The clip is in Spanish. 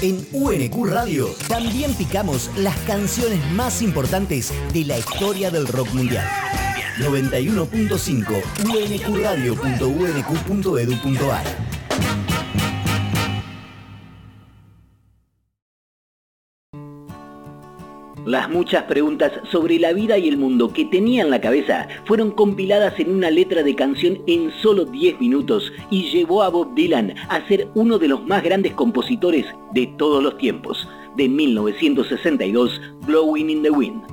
En UNQ Radio también picamos las canciones más importantes de la historia del rock mundial. 91.5 unqradio.unq.edu.ar. Las muchas preguntas sobre la vida y el mundo que tenía en la cabeza fueron compiladas en una letra de canción en solo 10 minutos y llevó a Bob Dylan a ser uno de los más grandes compositores de todos los tiempos. De 1962, Blowing in the Wind.